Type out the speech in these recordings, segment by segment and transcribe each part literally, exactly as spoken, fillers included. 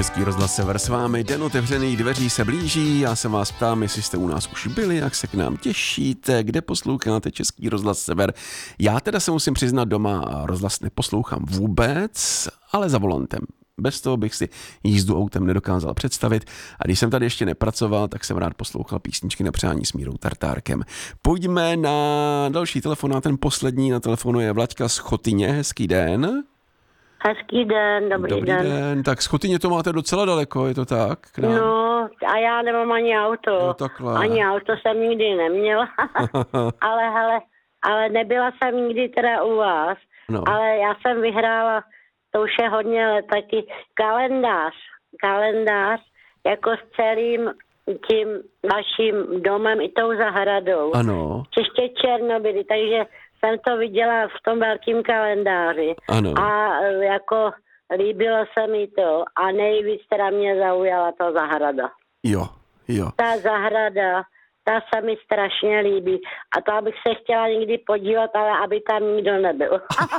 Český rozhlas Sever s vámi, den otevřených dveří se blíží, já se vás ptám, jestli jste u nás už byli, jak se k nám těšíte, kde posloucháte Český rozhlas Sever. Já teda se musím přiznat, doma rozhlas neposlouchám vůbec, ale za volantem. Bez toho bych si jízdu autem nedokázal představit a když jsem tady ještě nepracoval, tak jsem rád poslouchal písničky na přání s Mírou Tartárkem. Pojďme na další telefonát, ten poslední na telefonu je Vlaďka z Chotyně, hezký den. Hezký den, dobrý, dobrý den. den. Tak z Chotyně to máte docela daleko, je to tak? K nám? No, a já nemám ani auto. Jo, takhle. Ani auto jsem nikdy neměla, ale hele, ale nebyla jsem nikdy teda u vás, No. ale já jsem vyhrála, to už je hodně let, taky kalendář, kalendář jako s celým tím vaším domem i tou zahradou. Ano. Ještě Černobyly, takže jsem to viděla v tom velkém kalendáři. Ano. A e, jako líbilo se mi to a nejvíc teda mě zaujala ta zahrada. Jo, jo. Ta zahrada, ta se mi strašně líbí. A to bych se chtěla někdy podívat, ale aby tam nikdo nebyl.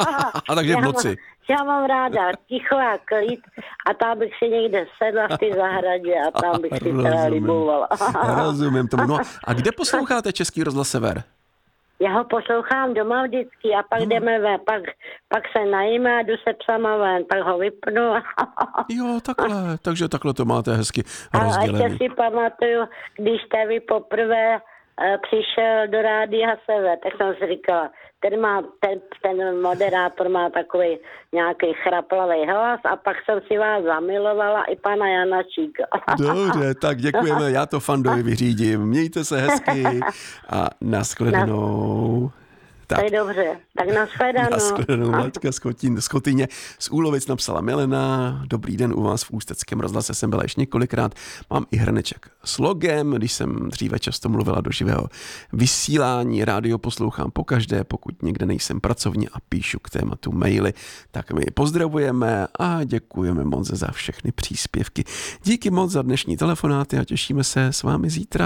A takže v noci. Já mám, já mám ráda ticho a klid a tam bych si někde sedla v té zahradě a tam bych si teda libovala. Rozumím tomu. No a kde posloucháte Český rozhlas Sever? Já ho poslouchám doma vždycky a pak hmm. jdeme ven, pak, pak se najíme a jdu se psama ven, tak ho vypnu. Jo, takhle, takže takhle to máte hezky A rozdělený. ještě si pamatuju, když jste vy poprvé uh, přišel do Rádia Sever, tak jsem si říkala, ten, má, ten, ten moderátor má takový nějaký chraplavý hlas a pak jsem si vás zamilovala i pana Janačíka. Dobře, tak děkujeme, já to Fandovi vyřídím. Mějte se hezky a nashledanou. Tak. To je dobře, tak nashledanou. Nashledanou, Vlaďka z Chotyně. Z Chotyně. Z Úlovic napsala Milena. Dobrý den u vás v Ústeckém rozhlase, jsem byla ještě několikrát. Mám i hrneček s logem, když jsem dříve často mluvila do živého vysílání. Rádio poslouchám pokaždé, pokud někde nejsem pracovně a píšu k tématu maily, tak my pozdravujeme a děkujeme moc za všechny příspěvky. Díky moc za dnešní telefonáty a těšíme se s vámi zítra.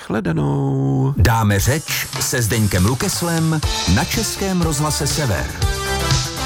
Nashledanou. Dáme řeč se Zdeňkem Lukeslem na Českém rozhlase Sever.